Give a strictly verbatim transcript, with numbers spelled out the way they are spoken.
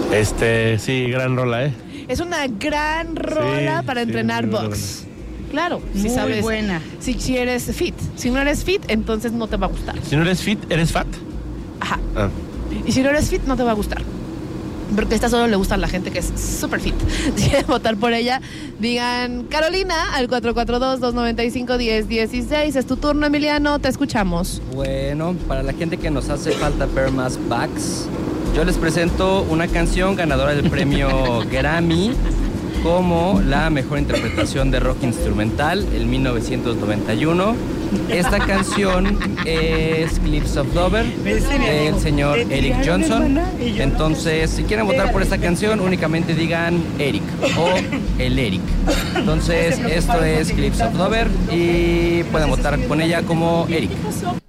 Este, sí, gran rola, ¿eh? Es una gran rola Sí, para sí, entrenar muy buena. box. Claro, Muy si sabes. buena. Si, si eres fit. Si no eres fit, entonces no te va a gustar. Si no eres fit, ¿eres fat? Ajá. Ah. Y si no eres fit, no te va a gustar. Porque esta solo le gusta a la gente que es súper fit. Si quieren votar por ella, digan Carolina al cuatro cuatro dos, dos nueve cinco, uno cero uno seis. Es tu turno, Emiliano, te escuchamos. Bueno, para la gente que nos hace falta ver más backs, yo les presento una canción ganadora del premio Grammy como la mejor interpretación de rock instrumental en mil novecientos noventa y uno. Esta canción es Cliffs of Dover del señor Eric Johnson. Entonces, si quieren votar por esta canción, únicamente digan Eric o el Eric. Entonces, esto es Cliffs of Dover y pueden votar con ella como Eric.